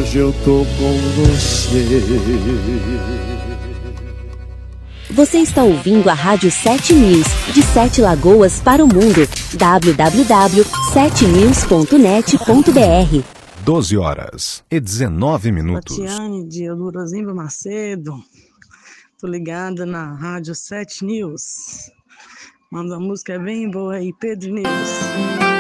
hoje eu tô com você. Você está ouvindo a Rádio 7 News, de 7 Lagoas para o mundo. www.7news.net.br 12h19. Tatiane de Eudorosimba Macedo. Tô ligada na Rádio 7 News. Manda uma música bem boa aí, Pedro News.